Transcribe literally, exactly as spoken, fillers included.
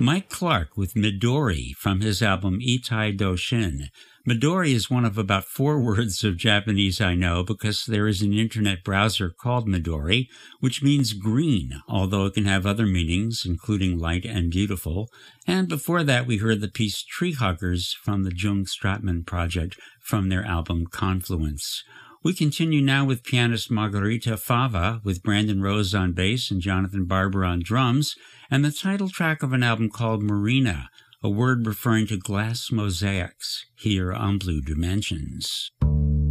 Mike Clark with Midori from his album Itai Doshin. Midori is one of about four words of Japanese I know because there is an internet browser called Midori, which means green, although it can have other meanings, including light and beautiful. And before that, we heard the piece Tree Huggers from the Jung Stratman Project from their album Confluence. We continue now with pianist Margarita Fava with Brandon Rose on bass and Jonathan Barber on drums, and the title track of an album called Marina, a word referring to glass mosaics here on Blue Dimensions.